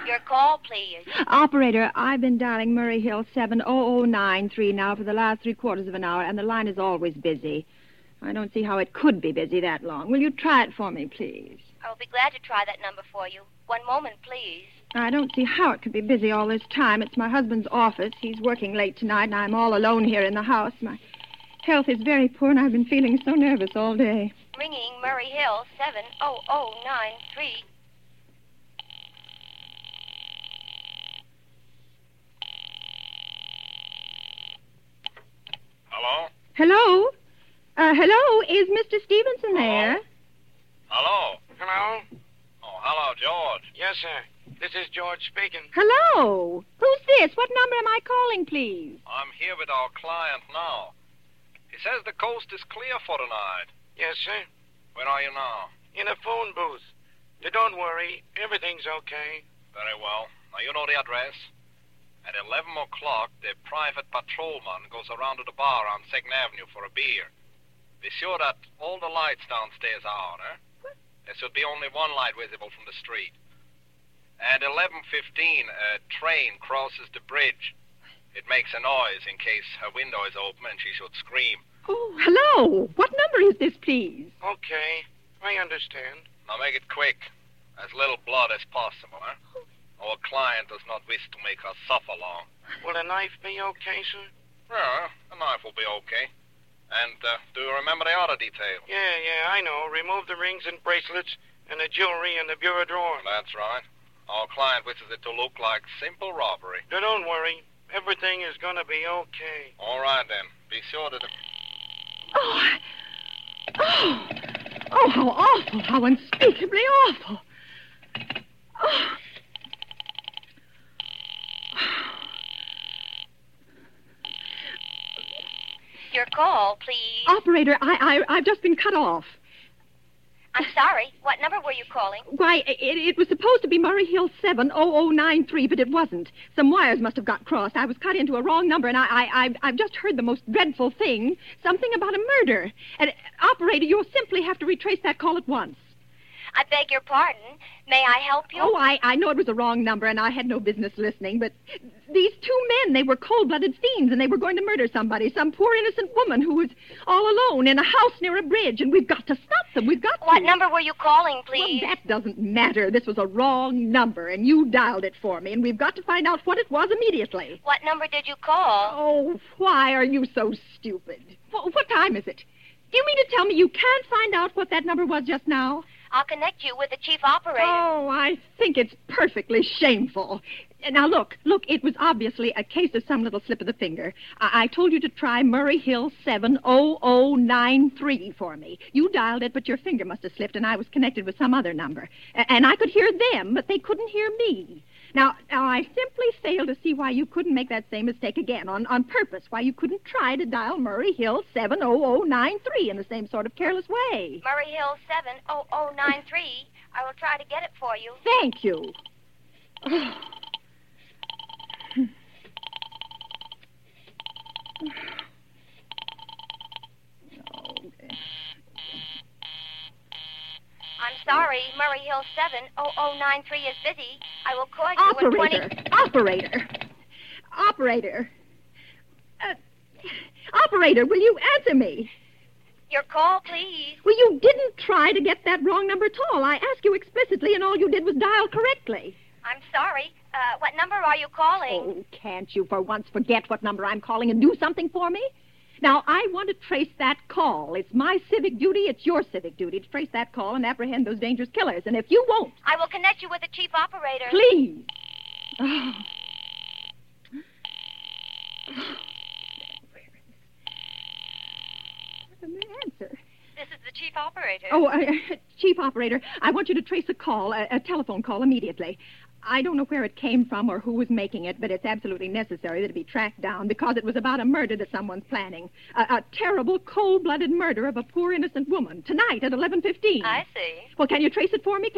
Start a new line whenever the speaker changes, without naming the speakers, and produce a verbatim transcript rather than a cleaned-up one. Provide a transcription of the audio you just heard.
Your call, please.
Operator, I've been dialing Murray Hill seven oh oh nine three now for the last three quarters of an hour, and the line is always busy. I don't see how it could be busy that long. Will you try it for me, please?
I will be glad to try that number for you. One moment, please.
I don't see how it could be busy all this time. It's my husband's office. He's working late tonight, and I'm all alone here in the house. My health is very poor, and I've been feeling so nervous all day.
Ringing Murray Hill seven oh oh nine three.
Hello?
Hello? Uh, hello? Is Mister Stevenson there?
Hello?
Hello?
Oh, hello, George.
Yes, sir. This is George speaking.
Hello? Who's this? What number am I calling, please?
I'm here with our client now. He says the coast is clear for tonight.
Yes, sir.
Where are you now?
In a phone booth. Now, don't worry. Everything's okay.
Very well. Now, you know the address. At eleven o'clock, the private patrolman goes around to the bar on second Avenue for a beer. Be sure that all the lights downstairs are on, eh? There should be only one light visible from the street. At eleven fifteen, a train crosses the bridge. It makes a noise in case her window is open and she should scream.
Oh, hello. What number is this, please?
Okay. I understand.
Now make it quick. As little blood as possible, eh? Our client does not wish to make her suffer long.
Will a knife be okay, sir?
Yeah, a knife will be okay. And uh, do you remember the other detail?
Yeah, yeah, I know. Remove the rings and bracelets and the jewelry in the bureau drawer.
That's right. Our client wishes it to look like simple robbery.
Now, don't worry. Everything is going to be okay.
All right, then. Be sure that... The...
Oh, oh, oh, how awful, how unspeakably awful. Oh.
Your call, please.
Operator, I, I, I've just been cut off.
I'm sorry. What number were you calling?
Why, it, it was supposed to be Murray Hill seven oh oh nine three, but it wasn't. Some wires must have got crossed. I was cut into a wrong number, and I, I, I've, I've just heard the most dreadful thing. Something about a murder. And, operator, you'll simply have to retrace that call at once.
I beg your pardon. May I help you?
Oh, I, I know it was a wrong number, and I had no business listening, but these two men, they were cold-blooded fiends, and they were going to murder somebody, some poor innocent woman who was all alone in a house near a bridge, and we've got to stop them. We've got to.
What number were you calling, please?
Well, that doesn't matter. This was a wrong number, and you dialed it for me, and we've got to find out what it was immediately.
What number did you call?
Oh, why are you so stupid? Wh- What time is it? Do you mean to tell me you can't find out what that number was just now?
I'll connect you with the chief operator.
Oh, I think it's perfectly shameful. Now, look, look, it was obviously a case of some little slip of the finger. I, I told you to try Murray Hill seven oh oh nine three for me. You dialed it, but your finger must have slipped, and I was connected with some other number. A- and I could hear them, but they couldn't hear me. Now, now, I simply fail to see why you couldn't make that same mistake again on, on purpose, why you couldn't try to dial Murray Hill seven oh oh nine three in the same sort of careless way.
Murray Hill seven oh oh nine three. I will try to get it for you.
Thank you.
I'm sorry. Murray Hill seven oh oh nine three is busy. I will call you in twenty...
Operator! Operator! Operator! Uh, operator, will you answer me?
Your call, please.
Well, you didn't try to get that wrong number at all. I asked you explicitly, and all you did was dial correctly.
I'm sorry. Uh, what number are you calling?
Oh, can't you for once forget what number I'm calling and do something for me? Now, I want to trace that call. It's my civic duty, it's your civic duty to trace that call and apprehend those dangerous killers. And if you won't...
I will connect you with the chief operator.
Please. Oh. Where's the answer?
This is the chief operator.
Oh, uh, chief operator, I want you to trace a call, a, a telephone call immediately. I don't know where it came from or who was making it, but it's absolutely necessary that it be tracked down because it was about a murder that someone's planning. A, a terrible, cold-blooded murder of a poor innocent woman tonight at eleven fifteen.
I see.
Well, can you trace it for me? Can